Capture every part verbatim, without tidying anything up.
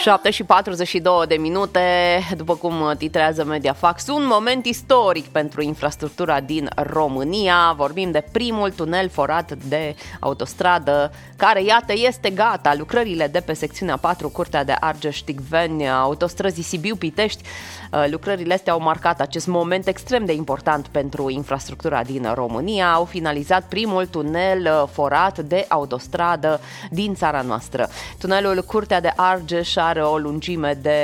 șapte și patruzeci și două de minute, după cum titrează Mediafax, un moment istoric pentru infrastructura din România. Vorbim de primul tunel forat de autostradă, care, iată, este gata. Lucrările de pe secțiunea patru, Curtea de Argeș-Ticveni, autostrăzii Sibiu-Pitești, lucrările astea au marcat acest moment extrem de important pentru infrastructura din România. Au finalizat primul tunel forat de autostradă din țara noastră. Tunelul Curtea de Argeș are o lungime de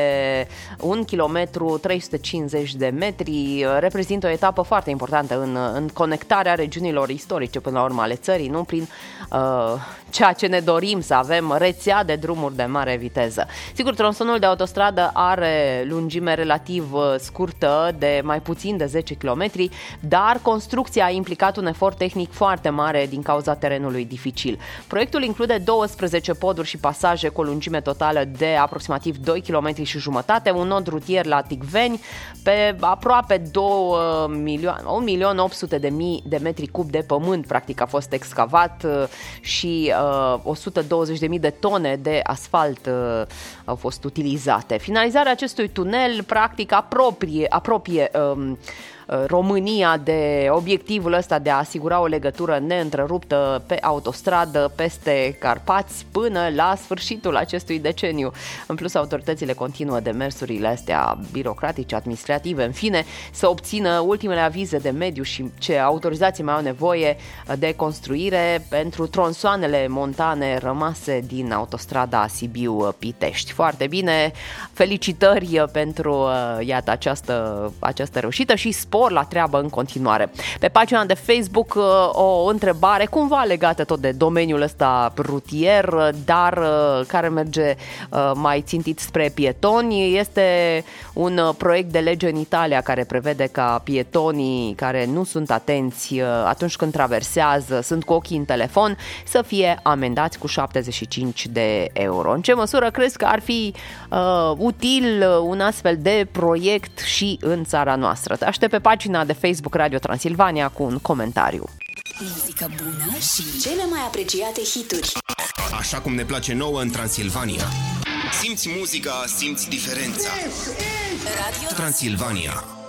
un kilometru trei sute cincizeci de metri, reprezintă o etapă foarte importantă în, în conectarea regiunilor istorice până la urmă ale țării, nu prin uh, ceea ce ne dorim să avem, rețea de drumuri de mare viteză. Sigur, tronsonul de autostradă are lungime relativ scurtă de mai puțin de zece kilometri, dar construcția a implicat un efort tehnic foarte mare din cauza terenului dificil. Proiectul include douăsprezece poduri și pasaje cu o lungime totală de aproximativ doi virgulă cinci km, un nod rutier la Ticveni pe aproape un milion opt sute de mii de metri cub de pământ, practic a fost excavat, și uh, o sută douăzeci de mii de tone de asfalt uh, au fost utilizate. Finalizarea acestui tunel practic apropie, apropie um, România de obiectivul ăsta de a asigura o legătură neîntreruptă pe autostradă peste Carpați până la sfârșitul acestui deceniu. În plus, autoritățile continuă demersurile astea birocratice, administrative, în fine, să obțină ultimele avize de mediu și ce autorizații mai au nevoie de construire pentru tronsoanele montane rămase din autostrada Sibiu-Pitești. Foarte bine, felicitări pentru, iată, această, această reușită și spor la treabă în continuare. Pe pagina de Facebook o întrebare cumva legată tot de domeniul ăsta rutier, dar care merge mai țintit spre pietoni. Este un proiect de lege în Italia care prevede ca pietonii care nu sunt atenți atunci când traversează, sunt cu ochii în telefon, să fie amendați cu șaptezeci și cinci de euro. În ce măsură crezi că ar fi uh, util un astfel de proiect și în țara noastră? Te aștept pe pagina de Facebook Radio Transilvania cu un comentariu. Muzică bună și cele mai apreciate hituri. Așa cum ne place nouă în Transilvania. Simți muzica, simți diferența. Radio Transilvania.